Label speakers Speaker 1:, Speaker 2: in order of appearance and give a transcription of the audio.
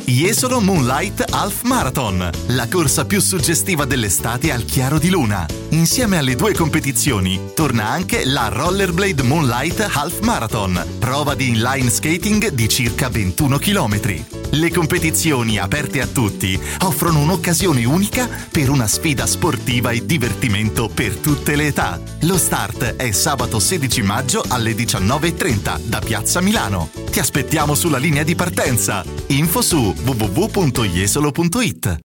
Speaker 1: Jesolo Moonlight Half Marathon, la corsa più suggestiva dell'estate al chiaro di luna. Insieme alle 2 competizioni torna anche la Rollerblade Moonlight Half Marathon, prova di inline skating di circa 21 km. Le competizioni aperte a tutti offrono un'occasione unica per una sfida sportiva e divertimento per tutte le età. Lo start è sabato 16 maggio alle 19:30 da Piazza Milano. Ti aspettiamo sulla linea di partenza. Info su www.jesolo.it.